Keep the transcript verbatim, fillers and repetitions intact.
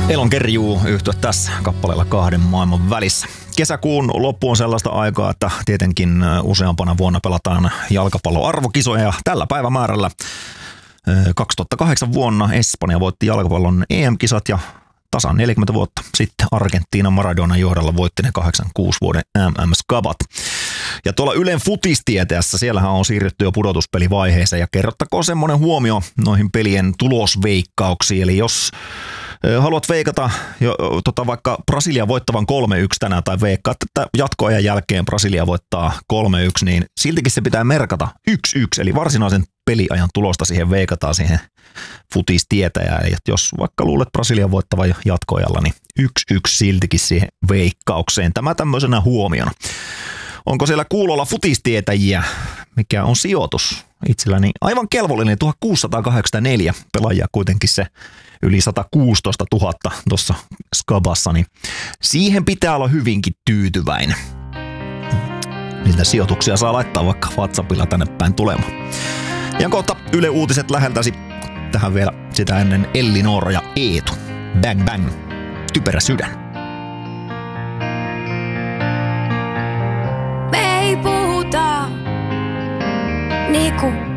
Elon Kerjuu yhtyä tässä kappaleella kahden maailman välissä. Kesäkuun loppu on sellaista aikaa, että tietenkin useampana vuonna pelataan jalkapalloarvokisoja ja tällä päivämäärällä kaksituhattakahdeksan vuonna Espanja voitti jalkapallon E M-kisat ja tasan neljäkymmentä vuotta sitten Argentiina Maradonan johdolla voitti ne kahdeksankymmentäkuusi vuoden M M-skabat. Ja tuolla Ylen futistieteessä, siellähän on siirrytty jo pudotuspelivaiheeseen ja kerrottakoon semmoinen huomio noihin pelien tulosveikkauksiin. Eli jos haluat veikata jo, tota vaikka Brasilia voittavan kolme yksi tänään tai veikkaat, että jatkoajan jälkeen Brasilia voittaa kolme yksi, niin siltikin se pitää merkata yksi yksi, eli varsinaisen peliajan tulosta siihen veikataan siihen futistietäjään. Eli jos vaikka luulet Brasilia voittavan jatkoajalla, niin yksi yksi siltikin siihen veikkaukseen. Tämä tämmöisenä huomiona. Onko siellä kuulolla futistietäjiä? Mikä on sijoitus? Itselläni aivan kelvollinen tuhatkuusisataakahdeksankymmentäneljä pelaajia kuitenkin se yli sata kuusitoista tuhatta tuossa skabassa, niin siihen pitää olla hyvinkin tyytyväinen. Niitä sijoituksia saa laittaa vaikka WhatsAppilla tänne päin tulemaan. Ja kohta Yle Uutiset läheltäsi tähän vielä sitä ennen Elli Noora ja Eetu. Bang bang, typerä sydän. Me ei puhuta niinku